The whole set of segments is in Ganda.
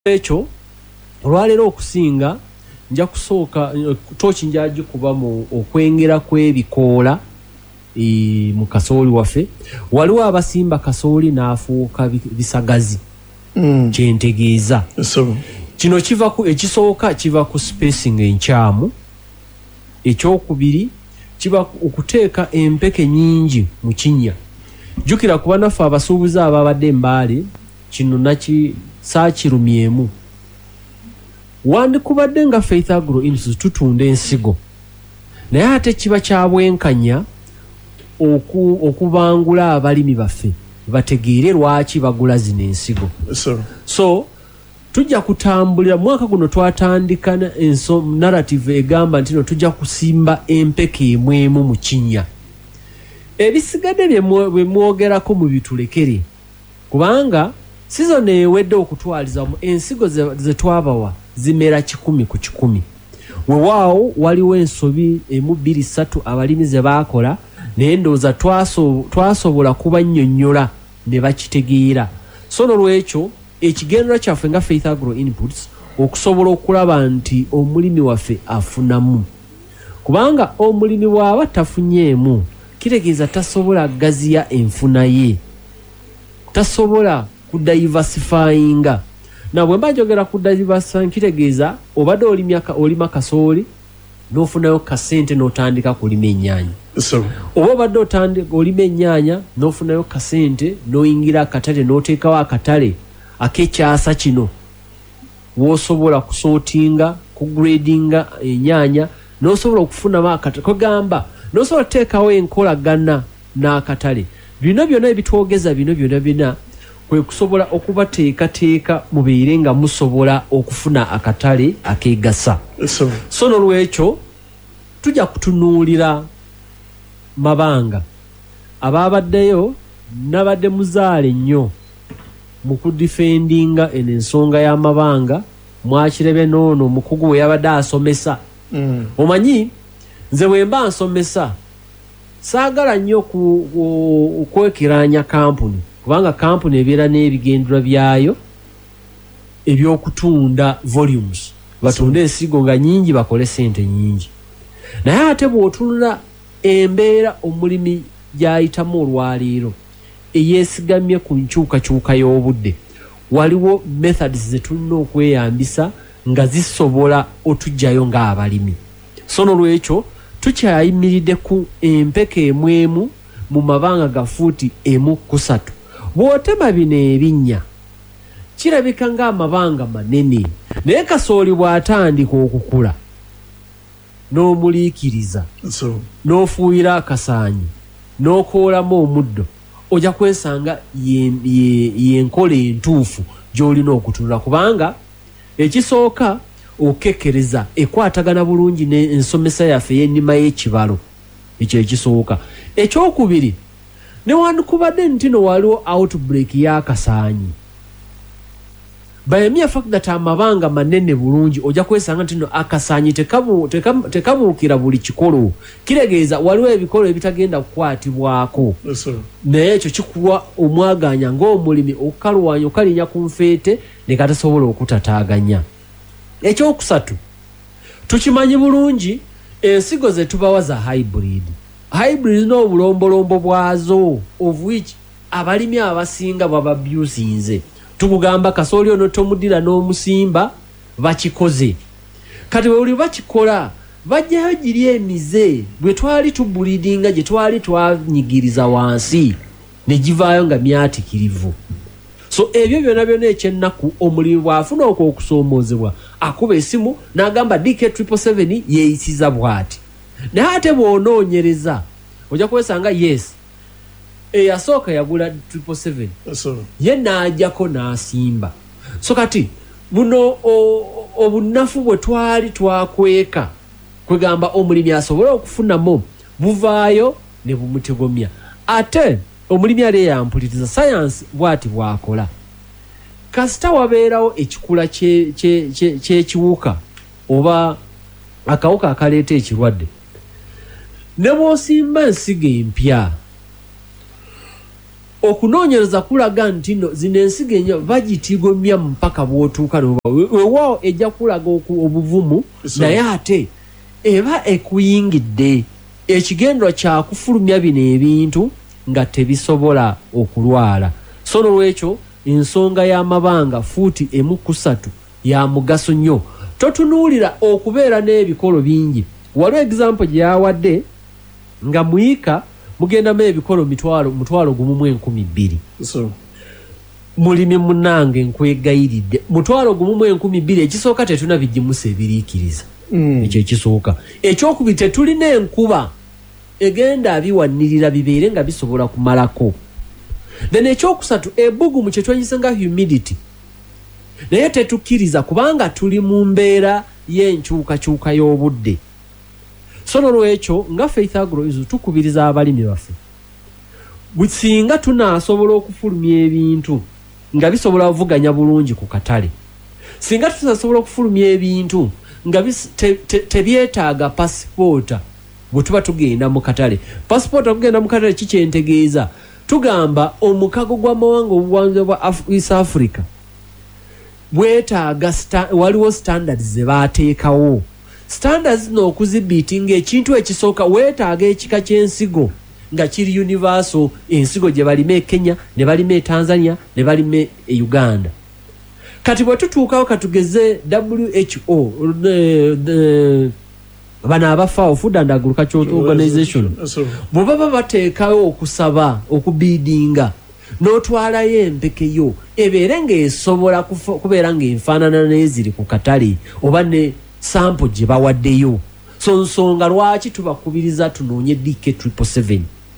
ekyo olwaleero okusinga nja kusooka tochi njaji kuba mu okwengera kw'ebikoola mu kasooli waffe waliwo abasimba kasooli n'afuuka bisagazi kyentegeeza kino kiva ku ekisooka kiva ku spacing enkyamu ekyokubiri kiba okuteeka empeke nyingi mu kinnya jjukira kuba naffe abasuubuzi ababadde Mbale kino naki saakirumyemu wandikubadde nga Faith Agro Industries tutunda ensigo naye ate kiba kyabwenkanya okubangula abalimi baffe bategeere lwaki bagula zino ensigo so tujja kutambulira mwaka guno twatandika narrative egamba nti no tujja kusimba empeke emwemu mu kinnya ebisigadde bye mwogerako mu bitulekere kubanga season ewedde okutwaliza mu ensigo ze twabawa zimera 100 ku 100 weewaawo waliwo ensobi emu 2-3 abalimi ze baakola naye ndowooza twasobola kubannyonnyola ne bakitegeera so n'olwekyo ekigendera kyaffe nga Faith Agro Inputs okusobola okulaba nti omulimi waffe afunamu kubanga omulimi bw'aba tafunyeemu kitegeeza tasobola gaziya enfuna ye tasobola kudiversifyinga na bwe mba njogera kudiversifying kitegeeza obadde olima kasooli n'ofunayo kasente n'otandika kulima ennyaanya oba obadde olima ennyaanya n'ofunayo kasente n'oyingira akatale n'oteekawo akatale ak'ekyasa kino w'osobola kusootinga kugradinga ennyaanya n'osobola okufunamu akatale kogamba n'osobola kuteekawo enkolagana n'akatale bino byonna ebitwogeza bino byonna kwe kusobola okubateekateeka mubeere nga musobola okufuna akatale akeegasa so n'olwekyo tujja kutunuulira Mabanga abaabaddeyo nabadde muzaale nnyo mu kudifendinga ensonga ya Mabanga mwakirebe noono omukugu we yabadde asomesa omanyi nze bwe mba nsomesa saagala nnyo okwekiranya kampuni kubanga kampuni ebeera n'ebigendera byayo ebyokutunda volumes batunda ensigo nga nyingi bakole sente nyingi naye ate bw'otunula embeera omulimi gy'ayitamu olwaleero eyeesigamye ku nkyukakyuka y'obudde waliwo methods ze tulina okweyambisa nga zisobola otujjayo ng'abalimi so n'olwekyo tukyayimiridde ku empeke emwemu mu mabanga ga fuuti 1-3 bw'otema bino ebinnya kirabika ng'amabanga manene naye kasooli bw'atandika okukula n'omuliikiriza n'ofuuyira akasaanyi n'okoolamu omuddo ojja kwesanga yenkola entuufu gy'olina okutunula kubanga ekisooka okekkereza ekwatagana bulungi n'ensomesa yaffe y'ennima y'ekibalo ekyo ekisooka ekyokubiri newandikubadde nti no waliwo outbreak y'akasaanyi by mere fact that amabanga manene bulungi ojja kwesanga nti no akasaanyi tekabuukira buli kikolo kiregeeza waliwo ebikolo ebitagenda kukwatibwako naye ekyo kikuwa omwaganya ng'omulimi okukalwanya okalinya ku nfeete ne katasobola okutataaganya ekyokusatu tukimanyi bulungi ensigo ze tubawa za hybrid n'obulombolombo bwazo of which abalimi abasinga bababyusinze tukugamba kasooli ono tomudira n'omusimba bakikoze kati bwe bakikola bajjayo giri emize bwe twali tubulidinga gye twali twanyigiriza wansi ne givaayo nga myatikirivu so ebyo byonna ekyennaku omulimi bw'afuna okusoomoozebwa akuba esimu n'agamba DK777 yeeyisiza bw'ati naye ate bw'onoonyereza ojja kwesanga yes eyasooka yagula 777 ye n'ajjako n'asimba so kati buno obunafu bwe twali twakweka kwegamba omulimi asobole okufunamu buvaayo ne bumutegomya ate omulimi ali yampuliriza science bw'ati bw'akola kasita wabeerawo ekikula ky'ekiwuka oba akawuka akaleeta ekirwadde ne bw'osimba ensigo empya okunoonyereza kulaga nti no zino ensigo enyo bagitigomya mpaka bw'otuuka weewaawo ejja kulaga obuvumu naye ate eba ekuyingidde ekigendwa kyakufulumya bino ebintu nga tebisobola okulwala. So n'olwekyo ensonga y'amabanga fuuti 1.3 ya mugaso nnyo. Totunuulira okubeera n'ebikolo bingi. Waliwo example gye yawadde nga muyika mugendamu ebikolo mutwalo gumu mu 12,000. So mulimi munange nkwegayiridde mutwalo gumu mu 12,000 ekisooka tetuna bigimusa ebiriikiriza. Ekyo ekisooka. Ekyokubiri tetulina enkuba egenda abiwanirira bibeere nga bisobola kumalako. Then ekyokusatu ebbugumu kye twanyise nga humidity. Naye tetukkiriza kubanga tuli mu mbeera y'enkyukakyuka y'obudde. So n'olwekyo nga Faith Agro tukubiriza abalimi baffe. Singa tunaasobola okufulumya ebintu nga bisobola kuvuganya bulungi ku katale. Singa tunasobola okufulumya ebintu nga tebyetaaga passport bwe tuba tugenda mu katale. Passport okugenda mu katale kikyentegeeza. Tugamba omukago gw'amawanga obuwanza bwa East Africa bwetaaga waliwo standards ze baateekawo. Standards zino okuzibiiti ng'ekintu ekisooka weetaaga ekika ky'ensigo nga kiri universal. Ensigo gye balime e Kenya, ne balime e Tanzania, ne balime e Uganda. Kati bwe tutuukawo katugeze WHO bano abafa Food and Agriculture Organization bwe baba bateekawo okusaba okubiidinga n'otwalayo empekeyo ebeere ng'esobola kubeera ng'enfaanana n'eziri ku katale oba ne sample gye bawaddeyo. So nsonga lwaki tubakubiriza tunoonye DK777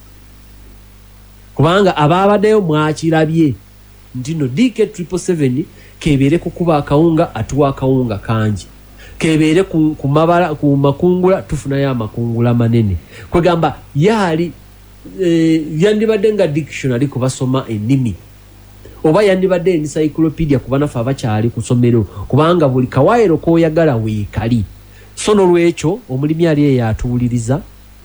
kubanga abaabaddeyo mwakirabye nti no DK777 kebeere kukuba akawunga atuwa akawunga kangi, kebeere ku makungula tufunayo amakungula manene. Kwegamba yali yandibadde nga dictionary kubasoma ennimi oba yandibadde encyclopedia kubanafe abakyali ku ssomero kubanga buli kawaayiro k'oyagala weekali. So n'olwekyo omulimi ali eyo atuwuliriza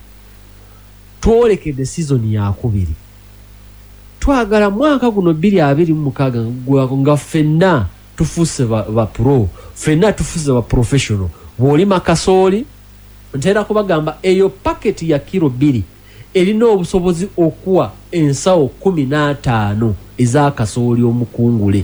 twolekedde season yakubiri. Twagala mwaka guno 2026 nga ffenna tufuuse ba pro, ffenna tufuuse ba professional. Bw'olima kasooli ntera kubagamba eyo paketi ya kilo 2 erina obusobozi okuwa ensawo 15 eza kasooli omukongole.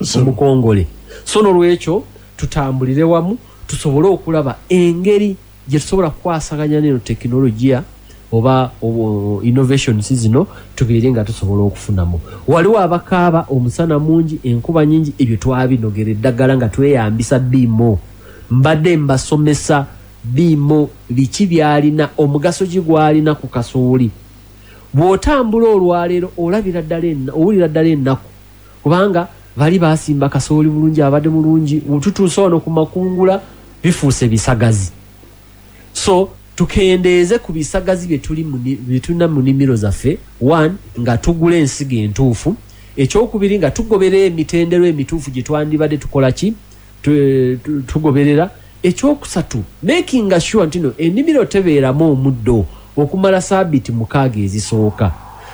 So n'olwekyo tutambulire wamu tusobole okulaba engeri gye tusobola kwasaganya n'eno tekinologiya oba innovations zino tubeere nga tusobola okufunamu. Waliwo abakaaba omusana mungi, enkuba nyingi, ebyo twabinogera eddagala nga tweyambisa BMO. Mbadde mbasomesa BMO biki byalina, omugaso gigwalina ku kasooli. Bw'otambula olwaleero owulira ddala ennaku kubanga bali basimba kasooli bulungi, abadde mulungi, tutuuse wano ku makungula bifuuse bisagazi. So tukendeeze ku bisagazi byetulina mu nnimiro zaffe. 1 nga tugula ensigo entuufu. Ekyokubiri nga tugobera emitendero emituufu gye twandibadde tukola ki tugoberera. Ekyokusatu making sure nti no ennimiro tebeeramu omuddo okumala saabiti 6 ezisooka.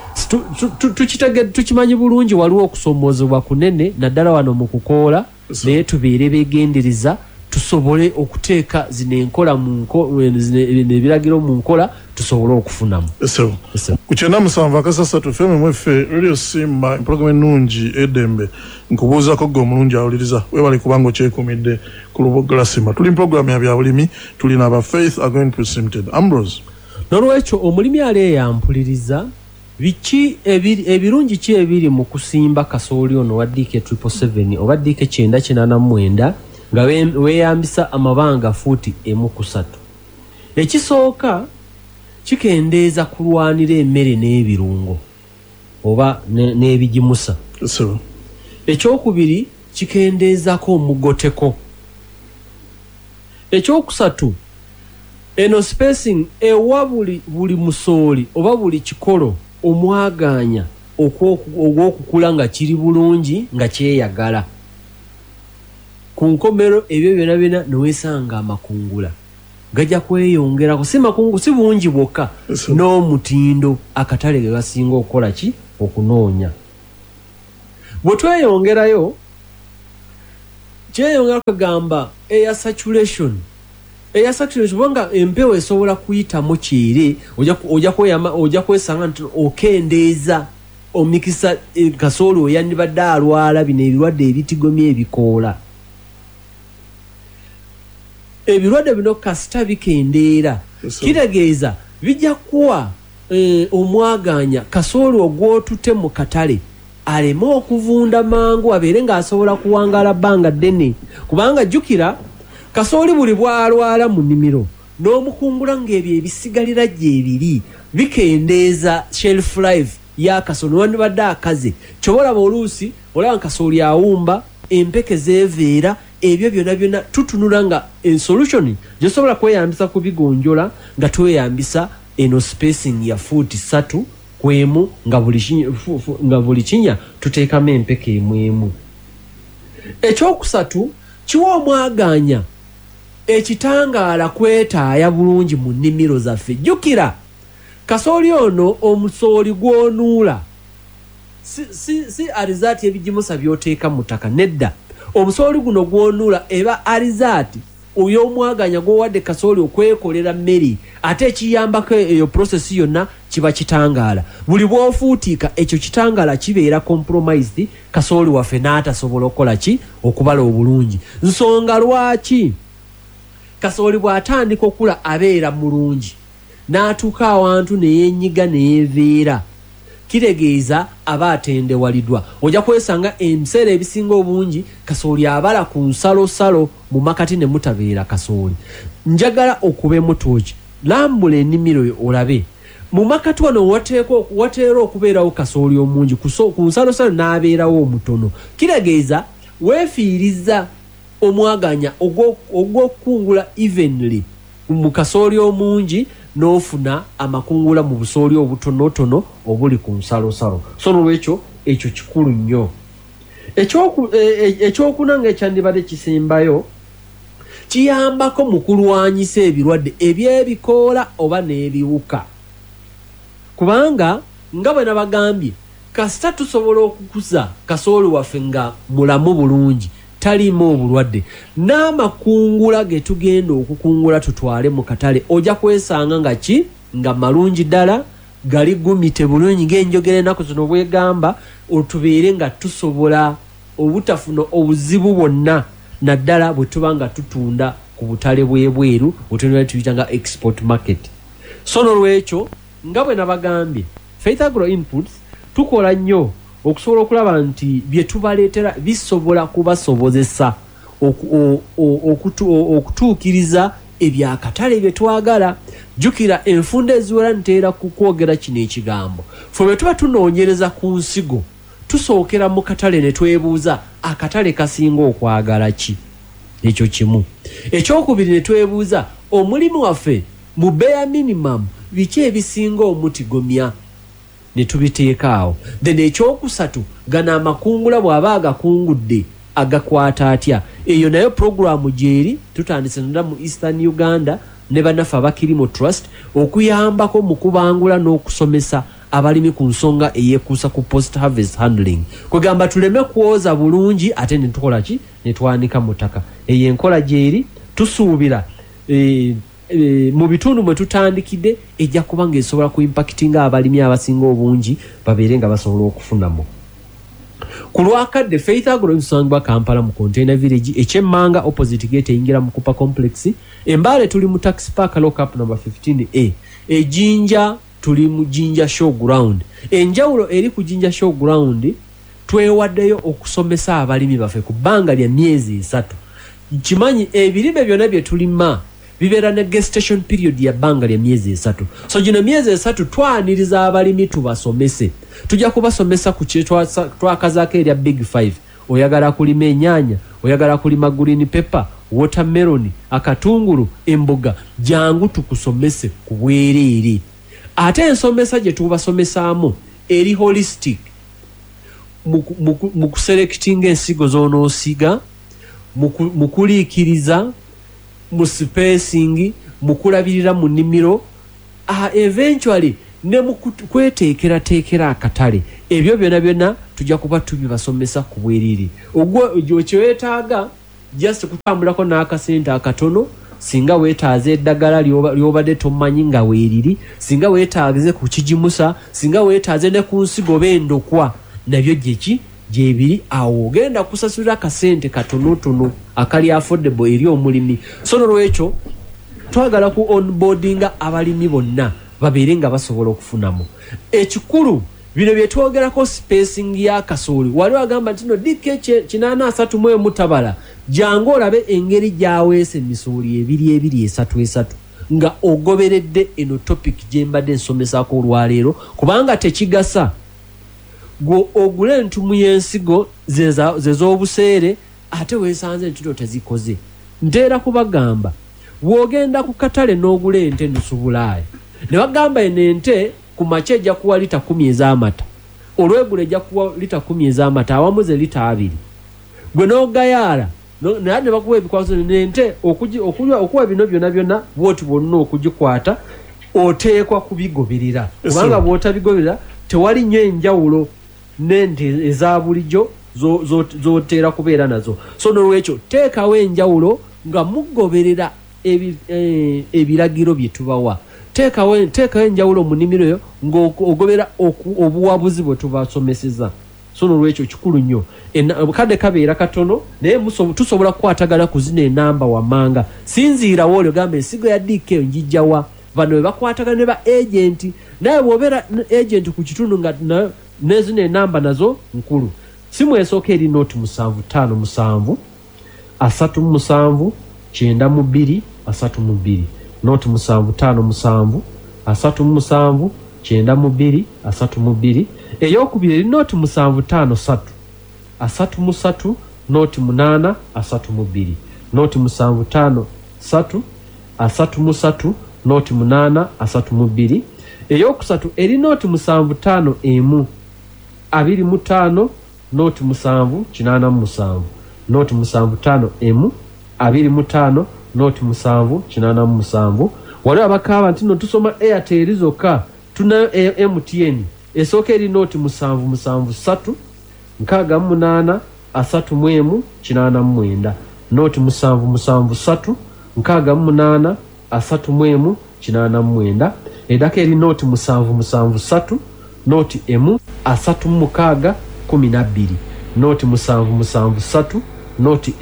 Tukimanyi bulungi waliwo okusomoozebwa kunene naddala wano mu kukoola, naye tubeere beegendereza tusobole okuteeka zino enkola ebiragiro mu nkola tusobole okufunamu. Ku 97 akasasatu feme mweffe Radio Simba program ennungi eddembe nkubuuzako gwe omulungi awuliriza webale kubanga okyekumidde ku Lubogola Simba. Tuli program ya byabulimi, tulina aba Faith Agro Limited. Ambrose n'olwekyo omulimi ali yampuliriza biki ebirungi ki ebiri mu kusimba kasooli ono wa DK777 oba DK989 nga weeyambisa amabanga fuuti 1.3. Ekisooka kikendeeza kulwanira emmere n'ebirungo oba n'ebigimusa. Ekyokubiri kikendeezako omugoteko. Ekyokusatu eno spacing ewa buli musooli oba buli kikolo omwaganya ogw'okukula nga kiri bulungi nga kyeyagala. Ku nkomero ebyo byonna neweesanga amakungula gajja kweyongerako. Si makungu si bungi bwokka, n'omutindo akatale ge basinga okukola ki okunoonya. Bwe tweyongerayo kyeyongera kugamba air saturation kubanga empewo esobola kuyitamu kyere ojja kwesanga nti okendeeza omikisa kasooli oyandibadde alwala bino ebirwadde ebitigomya ebikoola. Ebirwadde bino kasita bikendeera kitegeeza bijja kuwa omwaganya kasooli ogwotute mu katale aleme okuvunda mangu abeere ng'asobola kuwangaala bbanga ddene, kubanga jjukira kasooli buli bwalwala mu nnimiro n'omukungula ng'ebyo ebisigalira gye ebiri bikendeeza shelf life y'akasooli wandibadde akaze. Kyobola oluusi olaba kasooli awumba empeke zeeveera, ebyo byonna tutunula nga solution gyosobola kweyambisa kubigonjola nga tweyambisa eno spacing ya fuuti 3 kwemu nga buli kinya tuteekamu empeke emu. Ekyokusatu kiwa omwaganya ekitangaala kwetaaya bulungi mu nnimiro zaffe. Jjukira kasooli ono omusooli gwonuula si arizaati ebigimusa byoteeka mu ttaka, nedda. Omusooli guno gwonuula eba arizaati oy'omwaganya gwowadde kasooli okwekolera mmeri, ate ekiyambako eyo process yonna kiba kitangaala. Buli bw'ofuutiika ekyo kitangaala kibeera compromised, kasooli waffe n'atasobola okukola ki? Okubala obulungi. Nsonga lwaki kasooli bw'atandika okula abeera mulungi n'atuuka awantu neyenyiga neyeveera, kitegeeza aba atendewaliddwa. Ojja kwesanga ebiseera ebisinga obungi kasooli abala ku nsalosalo mu makati ne mutabeera kasooli. Njagala okubemu tooki lambula ennimiro yo olabe mu makati wano wateera okubeerawo kasooli omungi, ku nsalosalo n'abeerawo omutono. Kitegeeza weefiiriza omwaganya ogw'okukungula evenly mu kasooli omungi n'ofuna amakungula mu busooli obutonotono obuli ku nsalosalo. So nolwekyo ekyo kikulu nnyo. Ekyokuna ng'ekyandibadde kisembayo kiyambako mu kulwanyisa ebirwadde eby'ebikoola oba n'ebiwuka, kubanga nga bwe nabagambye kasita tusobola okukuza kasooli waffe nga mulamu bulungi talimu obulwadde, n'amakungula ge tugenda okukungula tutwale mu katale ojja kwesanga nga malungi ddala, gali gumite bulungi ng'enjogera ennaku zino bwegamba, otubeere nga tusobola obutafuna obuzibu bwonna naddala bwe tuba nga tutunda ku butale bw'ebweru bwe tuyita nga export market. So nolwekyo nga bwe nabagambye Faith Agro Inputs tukola nnyo okusobola okulaba nti bye tubaleetera bisobola kubasobozesa okutuukiriza ebyakatale bye twagala. Jjukira enfunda eziwera nteera kukwogera kino ekigambo, ffe bwe tuba tunoonyereza ku nsigo tusookera mu katale ne twebuuza akatale kasinga okwagala ki? Ekyo kimu. Ekyokubiri ne twebuuza omulimu waffe mu bare minimum biki ebisinga omutigomya, ne tubiteeka awo. Then ekyokusatu gana amakungula bw'aba agakungudde agakwata atya. Eyo nayo programu gyeri tutandise nda mu Eastern Uganda ne bannaffe abakirimo trust okuyambako mu kubangula n'okusomesa abalimi ku nsonga eyeekuusa ku post harvest handling, kwegamba tuleme kwoza bulungi ate ne tukola ki? Ne twanika mu ttaka. Eyo enkola gyeri tusuubira mu bitundu mwe tutandikidde ejja kuba ng'esobola ku impactinga abalimi abasinga obungi babeere nga basobola okufunamu. Ku lwakadde Faith Agro nsangibwa Kampala mu Container Village ekyemmanga opposite gate eyingira mu Cooper Complex. Embaale tuli mu taxi park lockup number 15A. Ejinja tuli mu Jinja Showground. Enjawulo eri ku Jinja Showground twewaddeyo okusomesa abalimi baffe ku bbanga lya myezi 3. Kimanyi ebirime byonna bye tulima bibeera ne gestation period ya bbanga lya myezi 3. So gino myezi 3 twaniriza abalimi tubasomese. Tujja kubasomesa ku kye twakazaako erya Big 5. Oyagala kulima ennyaanya, oyagala kulima green pepper, watermelon, akatungulu, emboga, jangu tukusomese ku bwereere. Ate ensomesa gye tubasomesaamu eri holistic mu kuselectinga ensigo z'onoosiga, mu kuliikiriza, mu spacing, mu kulabirira mu nnimiro, eventually ne mu kweteekerateekera akatale ebyo byonna tujja kuba tubibasomesa ku bweriri ogwo kyewetaaga just kutambulako n'akasente akatono singa weetaaze eddagala ly'obadde tomanyi nga weeriri singa weetaaze ku kigimusa singa weetaaze ne ku nsigo b'endokwa nabyo gyebiri awo ogenda kusasulira akasente katonotono akali affordable eri omulimi so nolwekyo twagala ku onboardinga abalimi bonna babeere nga basobola okufunamu ekikulu bino bye twogerako spacing ya kasooli wali wagamba nti no DK 830 mutabala jangu olabe engeri gyaweese emisooli 2 nga ogoberedde eno topic gye mbadde nsomesako olwaleero kubanga tekigasa gwo ogule entumu y'ensigo zez'obuseere ate weesanze entito tezikoze nteera kubagamba bw'ogenda ku katale n'ogula ente nusubulaayo ne bagamba eno ente ku makya ejja kuwa lita 10 ez'amata olwegula ejja kuwa lita 10 ez'amata awamu ze lita 2 gwe n'ogayaala naye ne bakuwa ebikwaso n'ente okuwa bino byonna bwoti bwonna okugikwata oteekwa kubigoberera kubanga bw'otabigoberera tewali nnyo enjawulo n'ente eza bulijjo z'oteera kubeera nazo so nolwekyo teekawo enjawulo nga mugoberera ebiragiro bye tubawa teekawo enjawulo mu nnimiro yo ng'ogobera obuwabuzi bwe tubasomeseza so nolwekyo kikulu nnyo kadde kabeera katono naye tusobola kukwatagana ku zino enamba wammanga sinziirawo olyo gamba ensigo ya DK njijjawa bano bwe bakwatagana ne ba agenti naye bw'obeera agenti ku kitundu nga nezino enamba nazo nkulu simu esooka eri noti 757 37 92 32 noti 757 37 92 32 eyokubiri eri noti 753 33 noti 8 32 noti 753 33 noti 8 32 eyokusatu eri noti 75 25 noti 787 noti 75 25 noti 787 wali abakaba nti no tusoma Airtel zokka tuna MTN esooka eri noti 773 68 31 89 noti 773 68 31 89 edaka eri noti 773 noti 36 12 noti 773 noti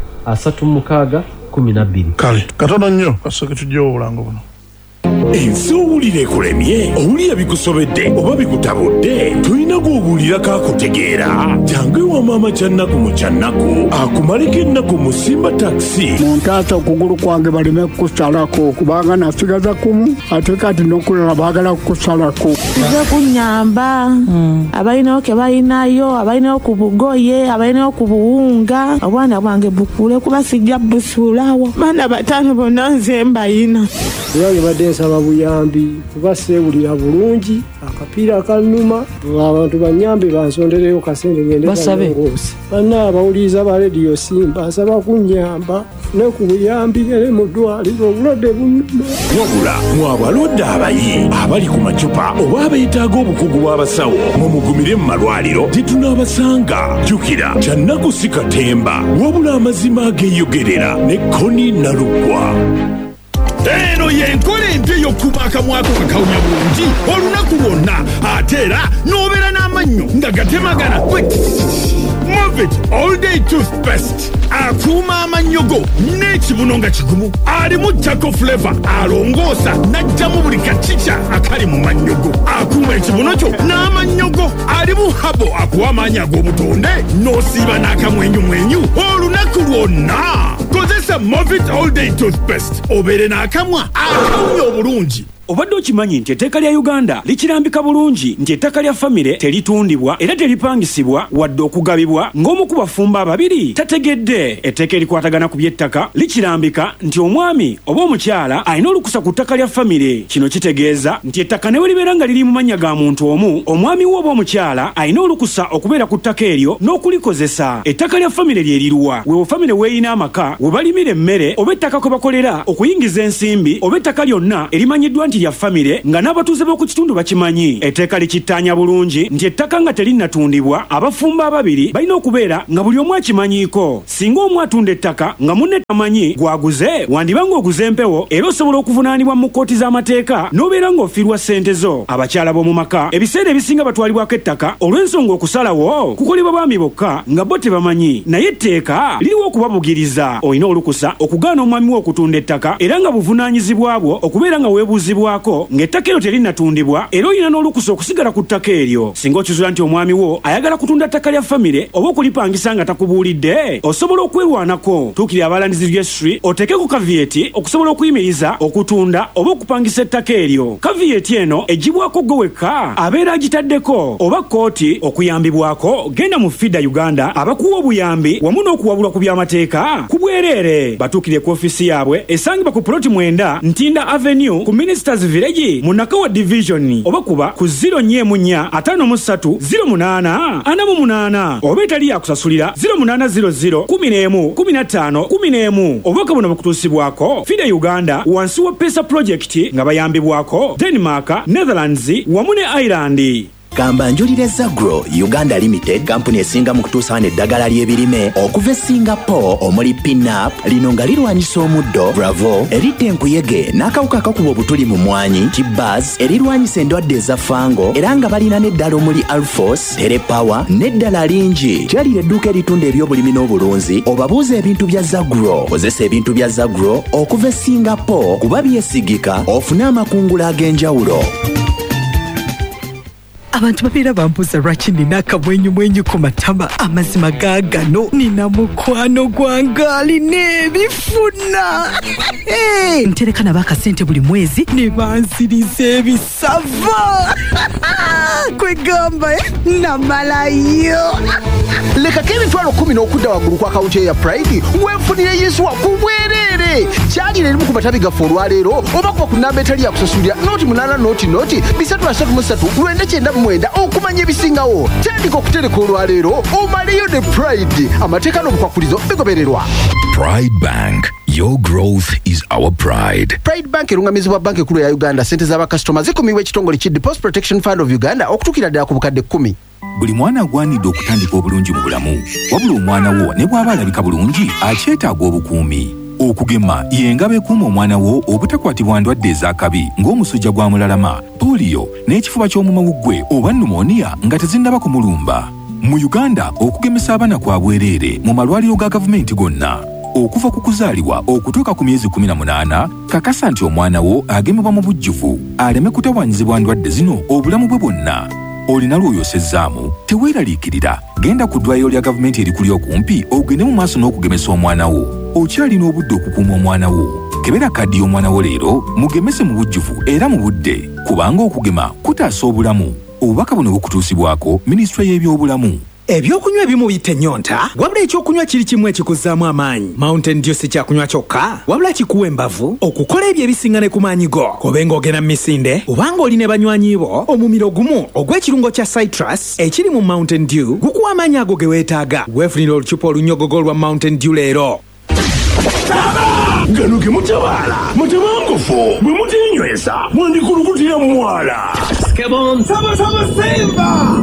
36 12 kale katono nnyo kasooke tujja obulango buno ensuulire kulemye owulira bikusobedde oba bikutabudde tulina gw'owulira kakutegeera jangu ewa maama Kyannaku mu Kyannaku akumaleko ennaku mu Simba Taxi muntaasa okugulu kwange baleme kukusalako kubanga nasigaza kumu ate kati n'okulala baagala kukusalako nze kunnyamba abalinayo ke balinayo abalinayo ku bugoye abalinayo ku buwunga obwana bwange bukule kuba sijja busuulawo baana bataano bonna nze mbayina era badde nsaba buyambi kuba seewulira bulungi akapiira akanuma abantu banyambe bansondereyo kasente ngende balongoosa banna abawuliriza ba rediyo Simba nsaba kunnyamba ne ku buyambi ere mu ddwaliro obulwadde bunnuma wabula mwabalwadde abayi abali ku macupa oba abeetaaga obukugu bw'abasawo mumugumire mu malwaliro tetunaabasanga jjukira Kyannaku si katemba wabula amazima ageeyogerera ne Koni Naluggwa. Eno yenkola ente y'okuba akamwako kakawunya bulungi olunaku lwonna ate era n'obeera n'amannyo nga gatemagana Movit All Day Toothpaste akuuma amannyo go n'ekibuno nga kigumu alimu Taco Flavor alongoosa n'aggyamu buli kacica akali mu mannyo go akuuma ekibuno kyo n'amannyo go alimu Habo akuwa amaanyi ag'obutonde n'osiiba n'akamwenyumwenyu olunaku lwonna kozesa Movit All Day Toothpaste obeere n'akamwa akawunya obulungi. Obadde okimanyi nti etteeka lya Uganda likirambika bulungi nti ettaka lya famire teritundibwa era teripangisibwa wadde okugabibwa ng'omu ku bafumba ababiri tategedde. Etteeka erikwatagana ku by'ettaka likirambika nti omwami oba omukyala alina olukusa ku ttaka lya famire. Kino kitegeeza nti ettaka ne bwe libeera nga liri mu mannya ga muntu omu, omwami we oba omukyala alina olukusa okubeera ku ttaka eryo n'okulikozesa. Ettaka lya famire lye liruwa wewe famire weeyina amaka we balimira emmere oba ettaka kwe bakolera okuyingiza ensimbi oba ettaka lyonna erimanyiddwa nti bulungi lya famire nga n'abatuuze b'oku kitundu bakimanyi. Etteeka likittaanya bulungi nti ettaka nga terinatundibwa abafumba ababiri balina okubeera nga buli omu akimanyiiko. Singa omu atunda ettaka nga munne tamanyi gwaguze, wandiba ng'oguze empewo era osobola okuvunaanibwa mu kkooti z'amateeka n'obeera ng'ofiirwa ssente zo. Abakyala b'omu maka ebiseera ebisinga batwalibwako ettaka olw'ensonga okusalawo kukolebwa baami bokka nga bo tebamanyi, naye etteeka liriwo okubabugiriza. Olina olukusa okugaana omwami wo okutunda ettaka era nga buvunaanyizibwa bwo okubeera nga weebuuzibwako ng'ettaka eryo terinatundibwa era olina n'olukusa okusigala ku ttaka eryo. Singa okizuula nti omwami wo ayagala kutunda ttaka lya famire oba okulipangisa nga takubuulidde, osobola okwerwanako. Tuukirira abalandizi registry oteekeko kavieti okusobola okuyimiriza okutunda oba okupangisa ettaka eryo. Kavieti eno egibwako gwe wekka abeera agitaddeko oba kkooti okuyambibwako. Genda mu FIDA Uganda abakuwa obuyambi wamu n'okuwabulwa ku by'amateeka ku bwereere. Batuukire ku ofisi yaabwe esangibwa ku Ploti 9 Ntinda Avenue ku Ministers Village mu Nakawa Division, oba kuba ku 0-4-53-08-48 oba etali yakusasulira 0800-11-15-11. Obubaka buno bukutuusibwako FIDA Uganda wansi wa PESA Project nga bayambibwako Denmark, Netherlands wamu ne Ireland. Gamba njulire Zagro Uganda Limited, kampuni esinga mu kutuusa eddagala ly'ebirime okuva e Singapore omuli Pinup lino nga lirwanyisa omuddo, Bravo eridde enkuyege n'akawuka akakuba obutuli mu mwanyi, Kibaz erirwanyisa endwadde eza fango era nga balina n'eddala omuli Alfos, Telepower n'eddala lingi. Kyalira edduuka eritunda eby'obulimi n'obulunzi, obabuuza ebintu bya Zagro. Kozesa ebintu bya Zagro okuva e Singapore kuba byesigika ofune amakungula ag'enjawulo. Abantu babeera bambuuza lwaki nina akamwenyumwenyu ku matama. Amazima gaagano nina mukwano gwange alina ebifuna. Ntereka nabo akasente buli mwezi ne banziriza ebisava. Kwegamba namalayo. Lekako emitwalo 10 okudda waggulu ku akawunti ya Pride weefunire Yesu wakubwerere. Kyalira erimu ku matabi gaffe olwaleero oba kuba ku nnamba etali yakusasulira noti 8 noti 339 okumanya ebisingawo. Tandika okutereka olwaleero omaleyo ne Pride. Amateeka n'obukwakulizo bigobererwa. Pride Bank. Your growth is our pride. Pride Bank erungamizibwa banka ekkulu ya Uganda. Sente z'abakasitoma zikuumibwa ekitongole ki Deposit Protection Fund of Uganda okutuukira ddala ku bukadde 10. Buli mwana agwanidde okutandika obulungi mu bulamu, wabula omwana wo ne bw'aba alabika bulungi akyetaaga obukuumi. Okugema y'engabo ekuuma omwana wo obutakwatibwa ndwadde ez'akabi ng'omusujja gwa mulalama, polio n'ekifuba ky'omumawuggwe oba pneumonia nga tezinnaba kumulumba. Mu Uganda okugemesa abaana kwa bwereere mu malwaliro ga gavumenti gonna. Okuva ku kuzaalibwa okutuuka ku myezi 18, kakasa nti omwana wo agemebwa mu bujjuvu aleme kutawaanyizibwa ndwadde zino obulamu bwe bwonna. Olina lw'oyosezzaamu teweeraliikirira, genda ku ddwaliro lya gavumenti erikuli okumpi ogende mu maaso n'okugemesa omwana wo. Okyalina obudde okukuuma omwana wo. Kebera kaddi y'omwana wo leero mugemese mu bujjuvu era mu budde, kubanga okugema kutaasa obulamu. Obubaka buno bukutuusibwako Minisitule y'ebyobulamu. Ebyokunywa ebimu biyita ennyonta, wabula ekyokunywa kiri kimu ekikuzzaamu amaanyi. Mountain Dew si kyakunywa kyokka, wabula kikuwa embavu okukola ebyo ebisinga ne ku maanyi go. Kobenga ogenda mu misinde obanga oli ne banywanyi bo, omumiro gumu ogw'ekirungo kya citrus ekiri mu Mountain Dew gukuwa amaanyi ago ge weetaaga. Weefunira olucupa olunyogogo lwa Mountain Dew leero. Gano ge mutabaala mutabangufu bwe mutinywesa mwandikulukutira mwala. Skebon Saba Simba.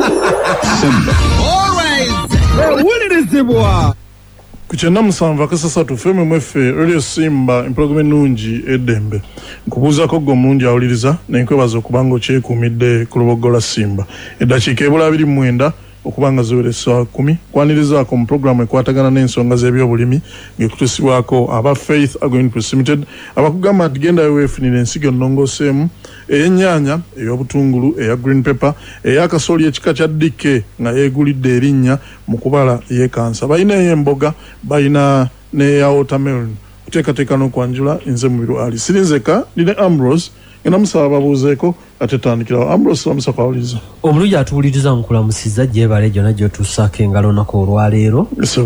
Always wulirizibwa ku 97 FM mwefe Radio Simba empologoma ennungi eddembe nkubuuzako gwe omulungi awuliriza nenkwebaza okubanga okyekuumidde ku lubogola Simba eddakiika ebula 29 okubanga ziweresa 10 kwanirizaako mu programu ekwatagana n'ensonga z'ebyobulimi ng'ekutuusibwako aba Faith Agriculture Limited abakugamba nti gendayo weefunire ensigo ennongoseemu ey'ennyaanya, ey'obutungulu, eya green pepper, ey'akasooli ekika kya DK nga yeegulidde erinnya mu kubala yeekansa. Balina ey'emboga, balina n'eya watermelon. Kuteekateeka n'okwanjula nze mu biro ali. Sirinzeka nine Ambrose ngenda musaba babuuzeeko ate tandikirawo. Ambrose lamusa kwawuliza. Omulungi atuwuliriza nkulamusiza gyebale gyonna gy'otuusaako engalo nako olwaleero.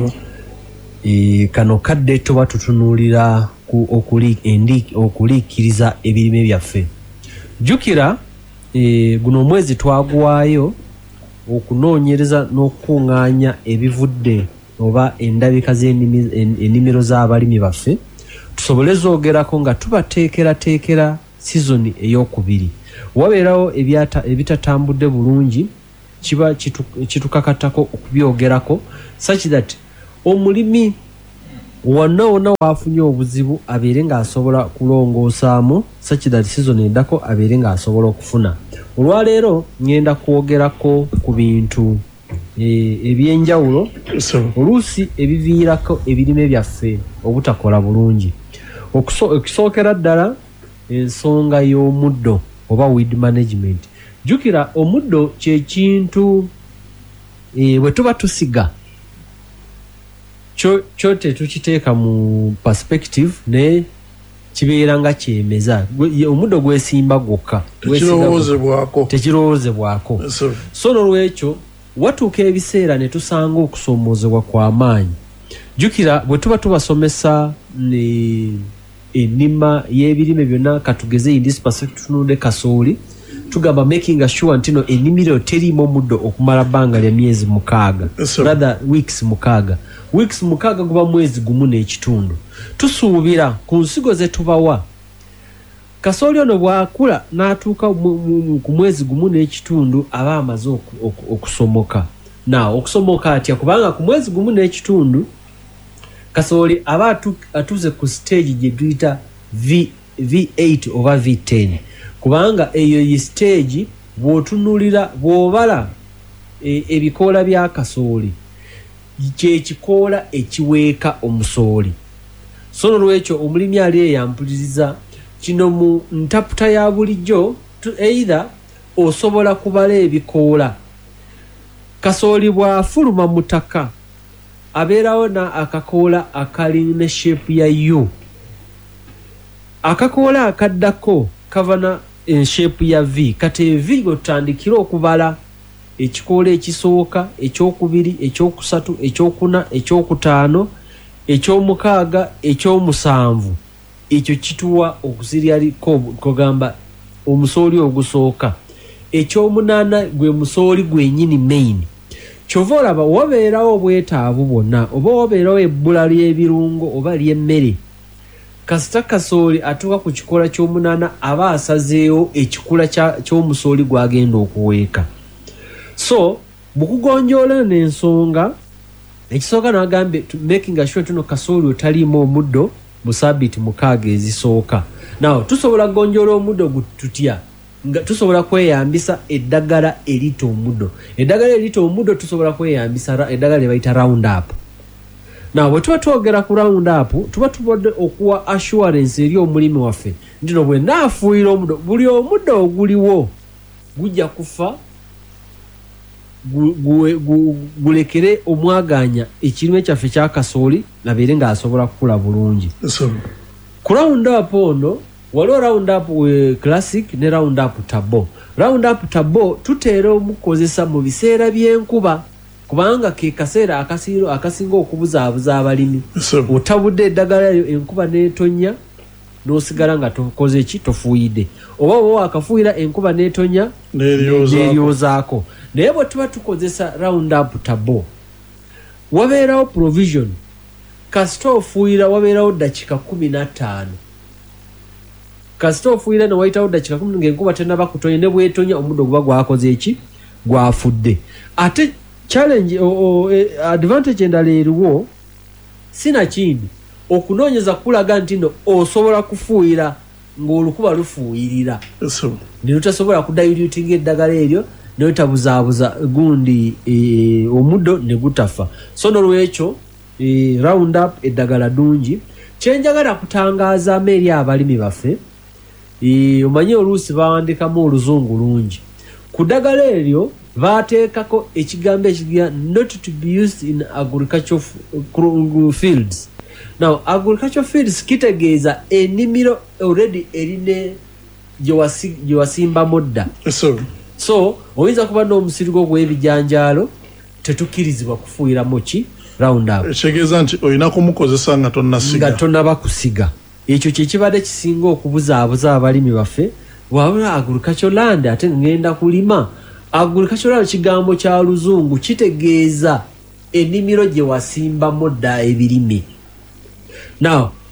Kano kadde tuba tutunuulira ku okuliikiriza ebirime byaffe. Jukira guno omwezi twaguwaayo okunoonyereza n'okukuŋŋaanya ebivudde oba endabika z'ennimiro z'abalimi baffe tusobole zoogerako nga tubateekerateekera season eyokubiri wabeerawo ebitatambudde bulungi kiba kitukakatako okubyogerako such that omulimi wonna waafunye obuzibu abeere ng'asobola kulongoosaamu such that season eddako abeere ng'asobola okufuna. Olwaleero ngenda kwogerako ku bintu ebyenjawulo oluusi ebiviirako ebirime byaffe obutakola bulungi. Okusookera ddala ensonga y'omuddo oba weed management. Jukira omuddo kye kintu bwe tuba tusiga kyo tetukiteeka mu perspective ne kibeera nga kyemeza. Omuddo gwesimba gwokka tekirowoozebwako. So n'olwekyo watuuka ebiseera ne tusanga okusoomoozebwa kw'amaanyi. Jukira bwe tuba tubasomesa ennima y'ebirime byonna katugeze in this perspective tununde kasooli tugamba making sure nti no ennimiro teriimu omuddo okumala bbanga lya myezi 6 rather weeks 6 guba mwezi gumu n'ekitundu. Tusuubira ku nsigo ze tubawa kasooli ono bw'akula n'atuuka ku mwezi gumu n'ekitundu aba amaze okusomoka. Okusomoka atya kubanga ku mwezi gumu n'ekitundu kasooli aba atuze ku stage gye tuyita V8 oba V10 kubanga eyo yi stage bw'otunulira bw'obala ebikoola bya kasooli kyekikoola ekiweeka omusooli. So n'olwekyo omulimi ali eyampuliriza kino mu ntaputa ya bulijjo either osobola kubala ebikoola kasooli bw'afuluma mu ttaka abeerawo na akakoola akali ne shape ya U. Akakoola akaddako kavana shape ya V. Kati V gotandikira okubala ekikoola ekisooka, ekyokubiri, ekyokusatu, ekyokuna, ekyokutaano, ekyomukaaga, ekyomusanvu. Ekyo kituwa okusiriali kogamba omusooli ogusooka. Ekyomunaana gwe musooli gwennyini main. Kyova olaba wabeerawo obwetaavu bwonna oba wabeerawo ebbula ly'ebirungo oba ly'emmere kasita kasooli atuuka ku kikoola ky'omunaana aba asazeewo ekikula ky'omusooli gw'agenda okuweeka. So bukugonjoola n'ensonga ekisooka n'agambye making sure tuno kasooli otaliimu omuddo mu ssabbiiti 6 ezisooka. Naw tusobola kugonjoola omuddo tutya? Nga tusobola kweyambisa eddagala erita omuddo. Eddagala erita omuddo tusobola kweyambisa eddagala lye bayita Roundup. Naw bwe tuba twogera ku Roundup tuba tubadde okuwa assurance eri omulimi waffe nti no bwe naafuuyira omuddo buli omuddo oguliwo gujja kufa gulekere omwaganya ekirime kyaffe kya kasooli nabeere ng'asobola kukula bulungi. Ku Roundup ono waliwo Roundup classic ne Roundup Turbo. Roundup Turbo tuteera omukozesa mu biseera by'enkuba kubanga ke kaseera akasinga okubuzaabuza abalimi. Otabudde eddagala enkuba n'etonya n'osigala nga tokoze ki tofuuyidde oba wakafuuyira enkuba n'etonya n'eryozaako. Naye bwe tuba tukozesa Roundup Turbo wabeerawo provision kasita ofuuyira wabeerawo dakiika 15 kasita ofuuyira ne wayitawo dakiika 10 ng'enkuba tennaba kutonya ne bwetonya omuddo guba gwakoze eki gwafudde. Ate challenge advantage endala eriwo sina kindi okunoonyeza kulaga nti no osobola kufuuyira ng'olukuba lufuuyirira ne lutasobola kudayulutinga eddagala eryo ne lutabuzaabuza gundi omuddo ne gutafa. So n'olwekyo Roundup eddagala ddungi. Kyenjagala kutangaazamu eri abalimi baffe omanyi oluusi bawandikamu oluzungu lungi ku ddagala eryo baateekako ekigambo ekigira not to be used in agricultural fields. Now agricultural fields kitegeeza ennimiro already erine gye wasimbamu dda. So oyinza kuba n'omusiri gw'ebijanjaalo tetukkirizibwa kufuuyiramu ki Roundup. Ekitegeeza nti olina kumukozesa nga tonnaba kusiga. Ekyo kye kibadde kisinga okubuzaabuza abalimi baffe wabula agricultural land ate ngenda kulima. Agricultural land kigambo kya luzungu kitegeeza ennimiro gye wasimbamu dda ebirime. Now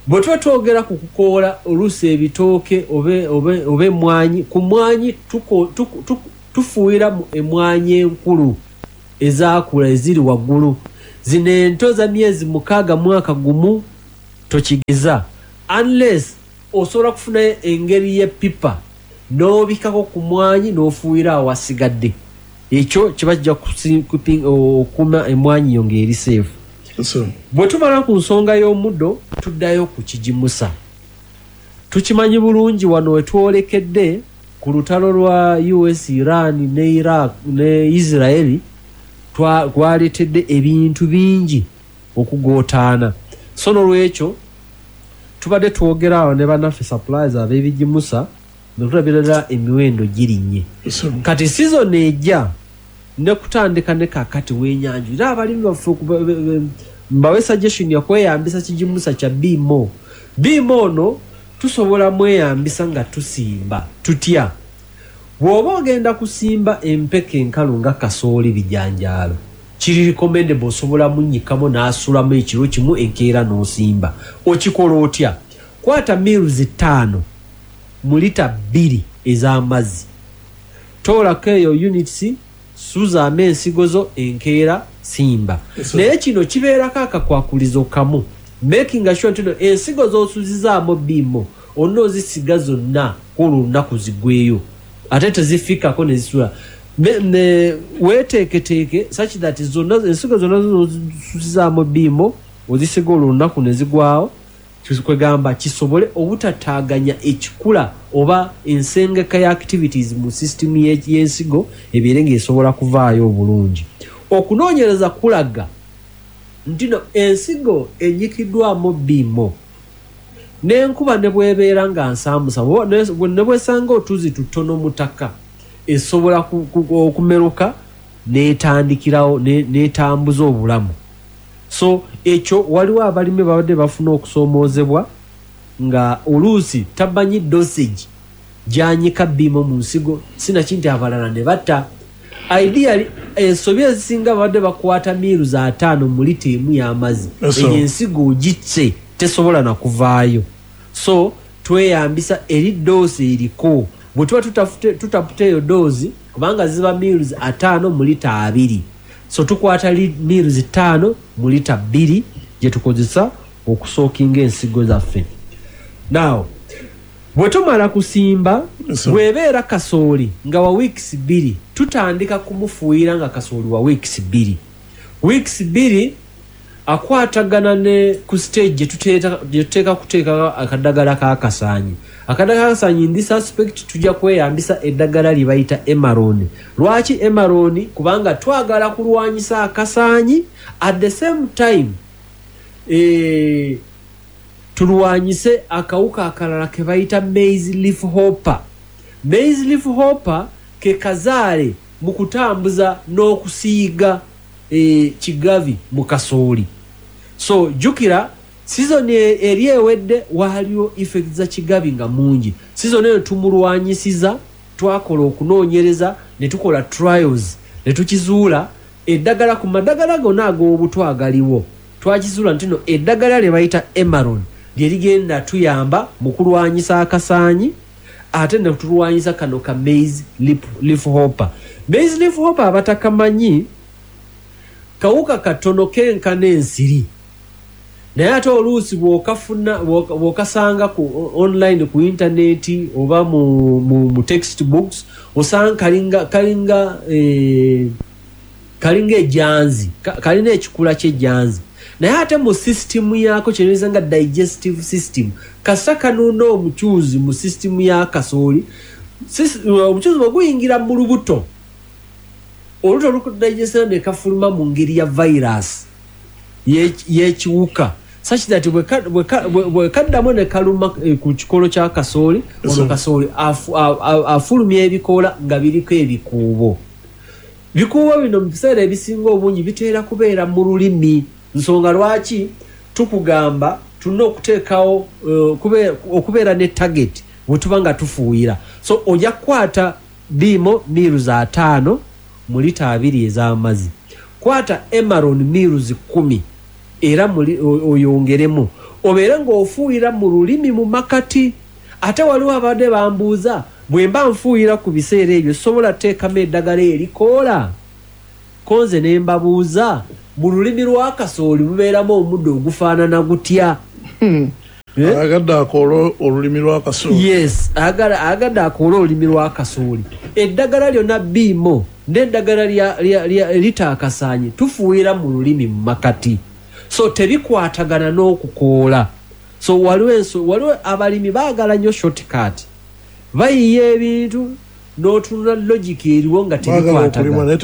bwe tuba twogera ku kukoola oluusi ebitooke oba emmwanyi ku mmwanyi tufuuyira emmwanyi enkulu ezaakula eziri waggulu zino ento za myezi 6 mwaka gumu tokigeza unless osobola kufunayo engeri y'epipa n'obikako ku mmwanyi n'ofuuyira awasigadde ekyo kiba kijja okuuma emmwanyi yo ng'eri seefu. Bwe tumala ku nsonga y'omuddo tuddayo ku kigimusa. Tukimanyi bulungi wano we twolekedde ku lutalo lwa US, Iran ne Iraq ne Israeli twaleetedde ebintu bingi okugootaana. So n'olwekyo tubadde twogera awo ne bannaffe supplies ab'ebigimusa ne tulabirira emiwendo girinnye. Kati season ejja ne kutandika ne kakati w'ennyanja era abalimi baffe mbawe suggestion ya kweyambisa kigimusa kya bimo no tusobola mweyambisa nga tusimba tutya. Bw'oba ogenda kusimba empeke enkalu nga kasooli bijanjaalo kiri recommendable osobola munnyikamu n'asulamu ekiro kimu enkeera n'osimba. Okikola otya? Kwata mils 5 mu lita 2 ez'amazzi, toolako eyo units, suzaamu ensigo zo enkeera simba. Naye kino kibeerako akakwakulizo kamu, making sure nti ensigo z'osuzizaamu bimo onna ozisiga zonna olunaku zigweyo ate tezifikako ne zisula. Weeteeketeeke such that zonna ensigo zonna z'osuzizaamu bimo ozisiga olunaku ne zigwawo, kwegamba kisobole obutataaganya ekikula oba ensengeka ya activities mu system y'ensigo ebeere ng'esobola kuvaayo obulungi. Okunoonyereza kulaga nti ensigo enyikiddwamu bimo n'enkuba ne bw'ebeera nga nsaamusa ne bw'esanga otuzi tutono mu ttaka esobola okumeruka n'etandikirawo n'etambuza obulamu. So ekyo waliwo abalimi babadde bafuna okusoomoozebwa nga oluusi tamanyi dosage gyanyika bimo mu nsigo sinakinti abalala ne batta. Ideally ensobi ezisinga babadde bakwata miru za 5 mu lita emu y'amazzi, ensigo ogitse tesobola na kuvaayo. So tweyambisa eri doozi eriko. Bwe tuba tutapute eyo doozi kubanga ziba miru 5 mu lita 2, so tukwata miru 5 mu lita 2 gye tukozesa okusookinga ensigo zaffe. Now bwe tumala kusimba bw'ebeera kasooli nga wa weeks 2 tutandika kumufuuyira nga kasooli wa weeks 2. Weeks 2 akwatagana ne ku stage gye tuteeka kuteeka akadagala k'akasaanyi. Akadagala k'akasaanyi in this aspect tujja kweyambisa eddagala lye bayita Emarone. Lwaki Emarone? Kubanga twagala kulwanyisa akasaanyi at the same time tulwanyise akawuka akalala ke bayita maize leaf hopper. Maize leaf hopper ke kazaale mu kutambuza n'okusiiga kigavi mu kasooli. So jukira season eri ewedde waliwo effect za kigavi nga mungi. Season eyo tumulwanyisiza, twakola okunoonyereza ne tukola trials ne tukizuula eddagala ku madagala gonna ag'obutwagaliwo. Twakizuula nti no eddagala lye bayita Emarone lye ligenda tuyamba mu kulwanyisa akasaanyi ate ne tulwanyisa kano ka maize leaf hopper. Maize leaf hopper abatakamanyi kawuka katono kenkana ensiri, naye ate oluusi bw'okasanga ku online ku internet oba mu textbooks osanga kalinga ejanzi, kalina ekikula ky'ejanzi. Naye ate mu system yako kyeneza nga digestive system kasa kanuuna omukyuzi mu system ya kasooli, omukyuzi bwe guyingira mu lubuto olubuto lukudigesta ne kafuluma mu ngeri ya virus y'ekiwuka such that bwe kaddamu ne kaluma ku kikolo kya kasooli, ono kasooli afulumya ebikoola nga biriko ebikuubo. Bikuubo bino mu biseera ebisinga obungi biteera kubeera mu lulimi, nsonga lwaki tukugamba tulina okuteekawo okubeera ne target bwe tuba nga tufuuyira. So ojja kukwata bimo miru za 5 mu lita 2 ez'amazzi, kwata Emarone miru 10 era oyongeremu, obeera ng'ofuuyira mu lulimi mu makati. Ate waliwo abadde bambuuza bwe mba nfuuyira ku biseera ebyo sobola teekamu eddagala erikoola. Konze ne mbabuuza mu lulimi lwa kasooli mubeeramu omuddo ogufaanana gutya? Agadde akoola olulimi lwa kasooli. Yes, agadde akoola olulimi lwa kasooli. Eddagala lyonna biimo n'eddagala litaakasaanye tufuuyira mu lulimi mu makati. So tebikwatagana n'okukoola. So waliwo abalimi baagala nnyo shortcut. Bayiya ebintu n'otunula logic eriwo nga tebikwatagana.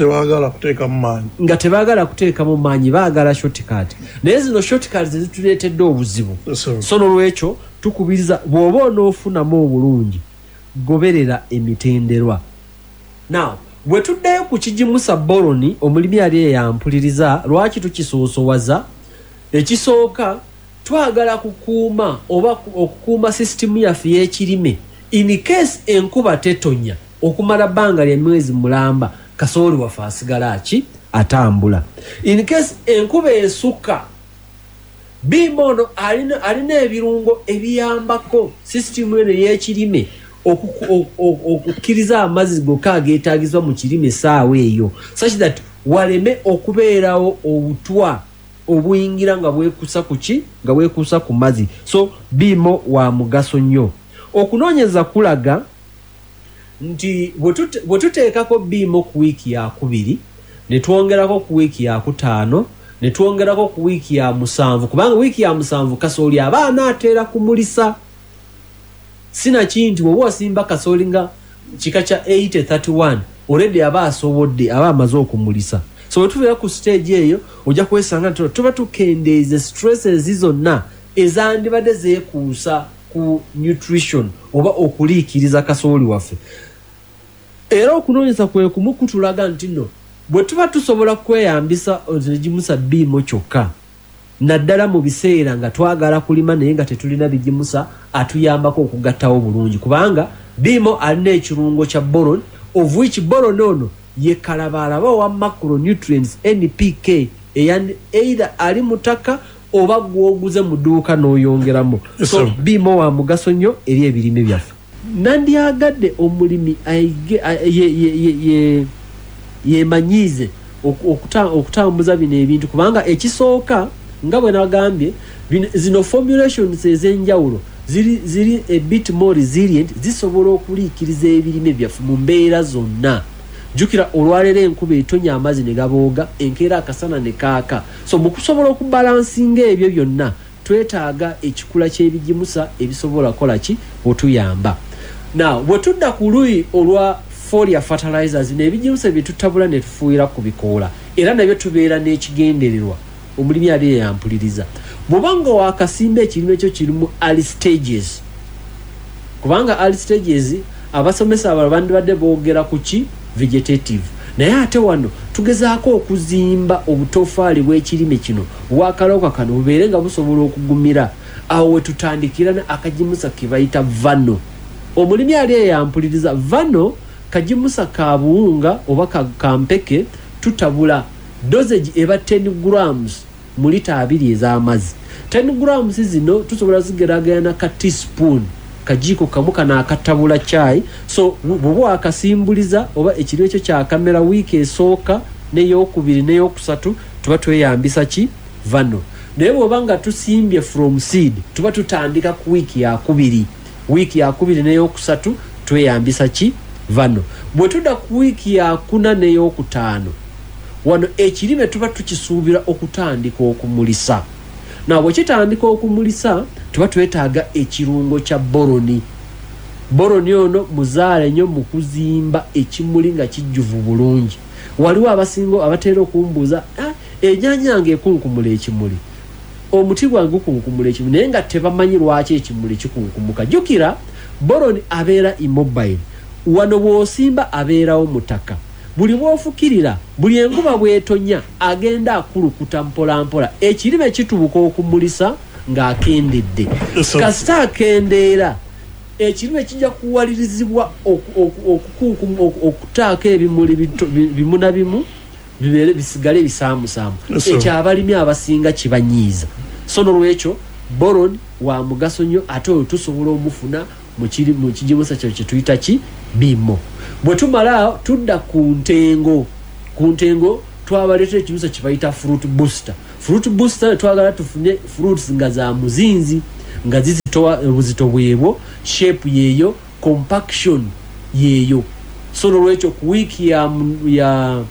Nga tebaagala kuteekamu maanyi baagala shortcut. Naye zino shortcut zituleetedde obuzibu. So n'olwekyo tukubiriza bw'oba onoofunamu obulungi goberera emitenderwa. Now bwe tuddayo ku kigimusa boroni omulimi ali yampuliriza lwaki tukisoosowaza. Ekisooka twagala kukuuma oba okukuuma system yaffe y'ekirime in case enkuba tetonya okumala bbanga lya mwezi mulamba kasooli waffe asigala ki atambula. In case enkuba esukka bimono alina ebirungo ebiyambako system eno y'ekirime okukkiriza amazzi gokka ageetaagizwa mu kirime essaawa eyo such that waleme okubeerawo obutwa obuyingira nga bwekuusa ku ki nga bwekuusa ku mazzi. So biimo wa mugaso nnyo. Okunoonyeza kulaga nti bwe tuteekako biimo ku wiiki ya 2 ne twongerako ku wiiki ya 5 ne twongerako ku wiiki ya 7 kubanga wiiki ya 7 kasooli aba anaatera kumulisa. Sinaki nti bw'oba osimba kasooli nga kika kya 80-31 already aba asobodde aba amaze okumulisa. So tuveera ku stage eyo ojja kwesanga tuba tukendeeze stresses zonna ezandibadde zeekuusa ku nutrition oba okuliikiriza kasooli waffe. Era okunoonyeza kwe kumu kutulaga nti no bwe tuba tusobola kweyambisa egimusa biimo kyokka naddala mu biseera nga twagala kulima naye nga tetulina bigimusa atuyambako okugattawo bulungi kubanga biimo alina ekirungo kya boron of which boron ono ye kalabalaba wa macronutrients NPK either ali mutaka oba gwoguze mu dduuka n'oyongeramu. So biimo wa mugaso nnyo eri ebirime byaffe. Nandyagadde omulimi yemanyiize okutambuza bino ebintu kubanga ekisooka nga bwe nagambye zino formulations ez'enjawulo ziri a bit more resilient zisobola okuliikiriza ebirime byaffe mu mbeera zonna. Jukira olwaleero enkuba etonya amazzi ne gabooga enkeera akasana ne kaaka. So mu kusobola okubalansinga ebyo byonna twetaaga ekikula ky'ebigimusa ebisobola kola ki otuyamba. Now bwe tudda ku luyi olwa foliar fertilizers n'ebigimusa bye tutabula ne tufuuyira ku bikoola era nabyo tubeera n'ekigendererwa. Omulimi ali yampuliriza bw'obanga wakasimba ekirime ekyo kirimu early stages kubanga early stages abasomesa abalala bandibadde boogera ku ki vegetative naye ate wano tugezaako okuzimba obutofaali bw'ekirime kino bwakalooka kano bubeere nga busobola okugumira awo we tutandikira akagimusa ke bayita vano. Omulimi ali yampuliriza vano kagimusa ka buwunga oba kampeke tutabula dosage eba 10 grams mu lita 2 ez'amazzi. 10 grams zino tusobola zigeragana ka teaspoon kajiko kamu kana akatabula chai. So bw'oba akasimbuliza oba ekiro ekyo kya kamera wiiki esooka n'ey'okubiri n'ey'okusatu tuba tweyambisa ki vano. Naye bw'oba nga tusimbye from seed tuba tutandika ku wiiki ya 2 wiiki ya 2 n'ey'okusatu tweyambisa ki vano. Bwe tudda ku wiiki ya 4 n'ey'okutaano wano ekirime tuba tukisuubira okutandika okumulisa. Na bwe kitandika okumulisa tuba twetaaga ekirungo kya boroni. Boroni ono muzaale nnyo mu kuzimba ekimuli nga kijjuvu bulungi. Waliwo abasingo abateera okumbuuza ennyanya yange ekunkumula ekimuli omuti gwange gukunkumula ekimuli naye nga tebamanyi lwaki ekimuli kikunkumuka. Jjukira boroni abeera immobile wano bw'osimba abeerawo mutaka. Buli bw'ofukirira buli enkuba bw'etonya agenda akulukuta mpolampola ekirime kitubuka okumulisa ng'akendedde. Kasita akendeera ekirime kijja kuwalirizibwa okutaako ebimuli bimu na bimu bisigale bisaamusaamu. Ekyo abalimi abasinga kibanyiiza. So n'olwekyo boron wa mugaso nnyo ate oyo tusobola omufuna mu kijimusa kyo kye tuyita ki bimo. Bwe tumala tudda ku ntengo twabaleeta ekibuuzo kye bayita fruit booster twagala tufune fruits nga za muzinzi nga zizitowa obuzito bwebwo, shape yeeyo, compaction yeeyo. So lwekyo ku wiiki ya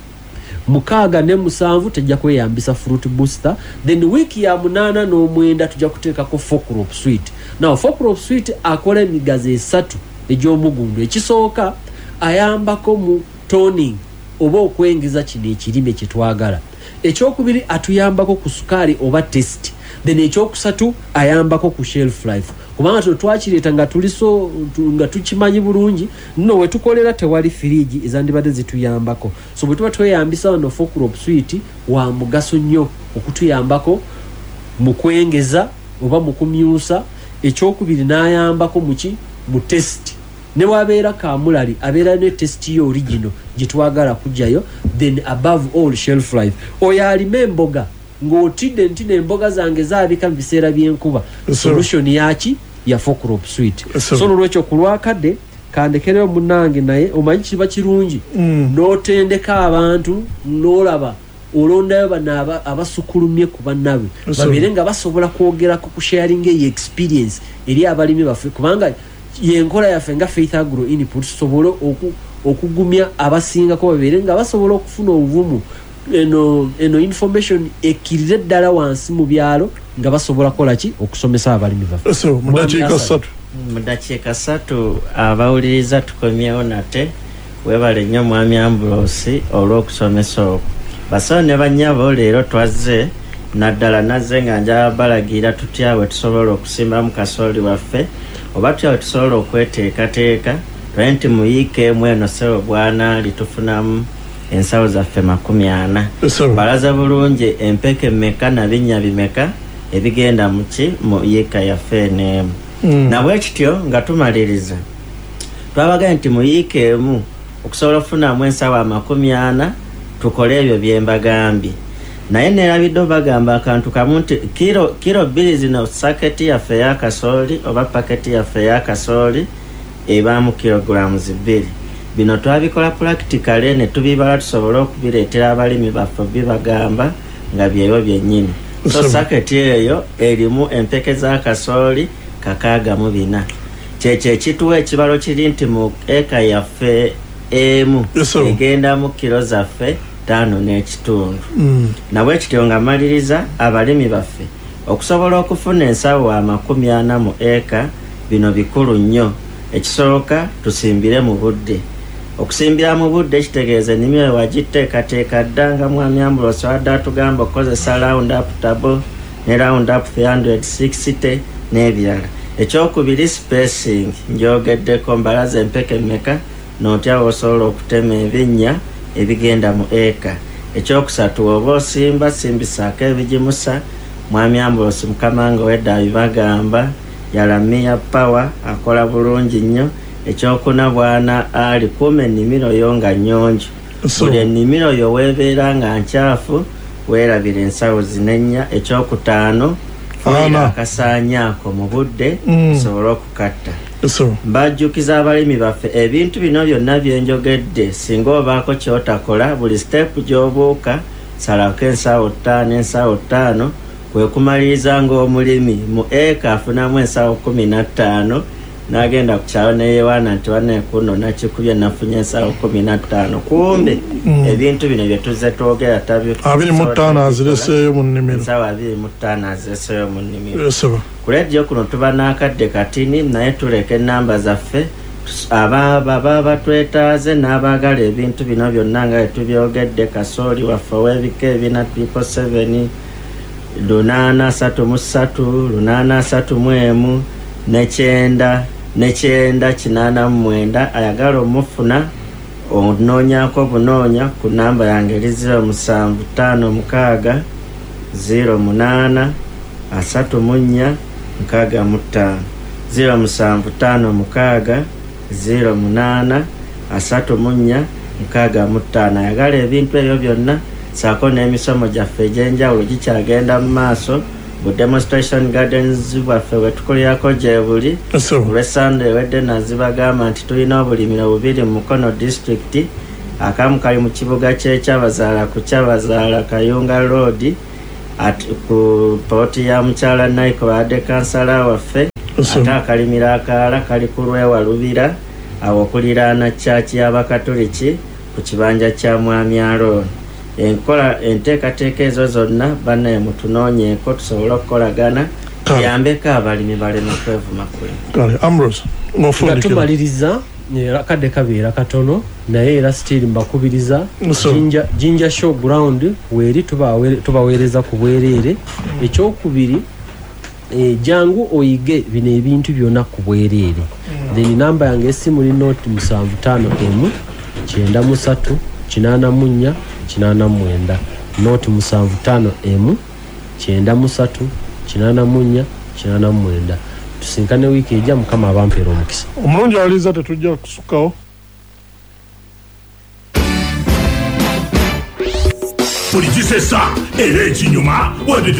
6 ne 7 tujja kweyambisa fruit booster, then wiiki ya 8 n'omwenda tujja kuteekako Focrop sweet. Now Focrop sweet akola emigazo 3 egy'omugundu. Ekisooka ayambako mu toning oba okwengeza kino ekirime kye twagala. Ekyokubiri atuyambako ku sukaali oba test. Then ekyokusatu ayambako ku shelf life. Kubanga twakireeta nga tuliso nga tukimanyi bulungi nno we tukolera tewali firiji ezandibadde zituyambako. So bwe tuba tweyambisa wano Focrop sweet wa mugaso nnyo okutuyambako mu kwengeza oba mu kumyusa. Ekyokubiri n'ayambako mu test. Ne wabeera kamulali abeera ne test yo original gitwagala kujjayo, then above all shelf life. Oyo alima emboga ng'otidde nti emboga zange zaabika mu biseera by'enkuba. Solution yaki ya Focrop sweet. So lwekyo ku lwakadde kandekereyo munnange naye omanyi kiba kirungi n'otendeka abantu n'olaba olondayo bano abasukulumye ku bannabe babeere nga basobola kwogerako ku sharing experience eri abalimi baffe, kubanga yenkola yaffe nga Faith Agro Input tusobole okugumya abasingako babeere nga basobola okufuna obuvumu eno information ekirire ddala wansi mu byalo nga basobola kola ki okusomesa abalimi baffe. Mu dakiika 3 abawuliriza tukomyewo nate webale nnyo mwami Ambrose olw'okusomesa okwo. Basawo ne bannyabo leero twazze naddala nazze nga njala balagira tutya bwe tusobola okusimbamu kasooli waffe oba tutya bwe tusobola okweteekateeka nti mu yiika emu eno ssebo bwana litufunamu ensawo zaffe 40. Balaza bulungi empeke mmeka na binnya bimeka ebigenda mu yiika yaffe eneemu. Na bwe kityo nga tumaliriza twabagambye nti mu yiika emu okusobola okufunamu ensawo 40 tukole ebyo bye mbagambye. Naye neerabidde bagamba akantu kamu nti kiro 2 zino saketi yaffe y'akasooli oba paketi yaffe y'akasooli ebaamu kilograms 2. Bino twabikola practically ne tubibala tusobole okubireetera abalimi baffe bibagamba nga byeyo byennyini. So saketi eyo erimu empeke z'akasooli 64. Kyekyo ekituwa ekibalo kiri nti mu eka yaffe emu egenda mu kilo zaffe 5.5. Nabwe kityo nga maliriza abalimi baffe okusobola okufuna ensawo 40 mu eka bino bikulu nnyo. Ekisooka tusimbire mu budde. Okusimbira mu budde kitegeeza ennimiro wagiteekateeka dda nga mwami Ambrose wadde atugamba okukozesa round up table ne round up 360 n'ebirala. Ekyokubiri spacing njogeddeko mbalaza empeke mmeka n'otya osobola okutema ebinnya ebigenda mu eka. Ekyokusatu oba osimba simbisaako ebigimusa. Mwami Ambrose mukama nga wedda abibagamba yalamia power akola bulungi nnyo. Ekyokuna bwana ali kuuma ennimiro yo nga nnyonjo. Buli ennimiro yo weebeera nga nkyafu weerabira ensawo zinennya. Ekyokutaano fuuyira akasaanyaako mu budde sobole okukatta. Mbajjukiza abalimi baffe ebintu bino byonna byenjogedde singa obaako kyotakola buli step gy'obuuka salako ensawo 5 kwe kumaliriza ng'omulimi mu eka afunamu ensawo 15 n'agenda ku kyalo neyewaana nti wanekuno nakikubye nafunye ensawo 15. Kumbe ebintu bino bye tuzze twogera tabyo 25 azireseeyo mu nnimiro. Ensawo 25 azireseeyo mu nnimiro. Ku leediyo kuno tuba n'akadde katini naye tuleka ennamba zaffe baba batwetaaze n'abaagala ebintu bino byonna nga tubyogedde kasooli waffe ow'ebika ebina 7 833 891 ayagala omufuna onoonyako bunoonya ku namba yange eri 0756 08 34 65 0756 08 34 65. Ayagala ebintu ebyo byonna saako n'emisomo gyaffe egy'enjawulo gikyagenda mu maaso demonstration gardens bwaffe wetukolirako gye buli olw'esande wedde nazibagamba nti tulina obulimiro bubiri mu Mukono district akamu kali mu kibuga ky'ekyabazaala ku Kyabazaala Kayunga road ku poti ya mukyala Naiko badde kansala waffe ate akalimiro akalala kali ku Lwewalubira awo okuliraana church y'Abakatoliki ku kibanja kya Mwami Aaron. Enteekateeka ezo zonna bannaye mutunoonyeeko tusobole okukolagana yambeko abalimi balema kwevuma kale Ambrose tumaliriza akadde kabeera katono naye era still mbakubiriza Jinja Show Ground weeri tubaweereza ku bwereere ekyokubiri jangu oyige bino ebintu byonna ku bwereere then namba yange esimu li note 75M 93 84 89 note 75M 93 84 89 tusinkane wiki ejja mukama abampeera omukisa omulungi aliza tetujja kusukawo Politisesa era ekinyuma wadde